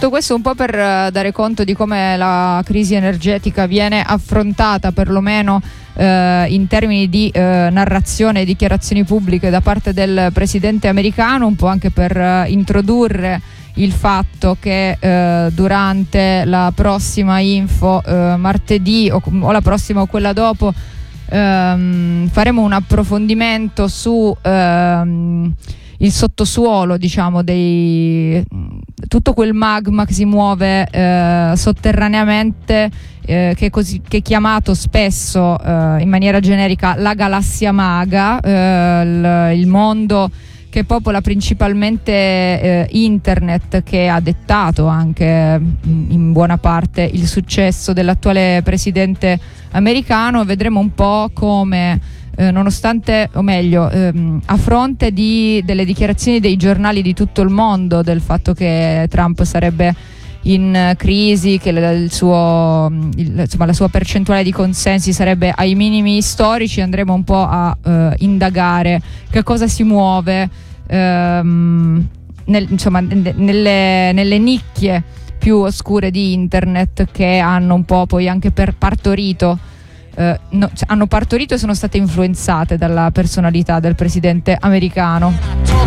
Tutto questo un po' per dare conto di come la crisi energetica viene affrontata, perlomeno in termini di narrazione e dichiarazioni pubbliche da parte del presidente americano, un po' anche per introdurre il fatto che durante la prossima info martedì o la prossima o quella dopo faremo un approfondimento su il sottosuolo, diciamo, tutto quel magma che si muove sotterraneamente, che è chiamato spesso in maniera generica la galassia maga, il mondo che popola principalmente internet, che ha dettato anche in buona parte il successo dell'attuale presidente americano. Vedremo un po' come nonostante, o meglio, a fronte delle dichiarazioni dei giornali di tutto il mondo del fatto che Trump sarebbe in crisi, che la sua percentuale di consensi sarebbe ai minimi storici, andremo un po' a indagare che cosa si muove nelle nicchie più oscure di internet, che hanno un po' poi anche hanno partorito e sono state influenzate dalla personalità del presidente americano.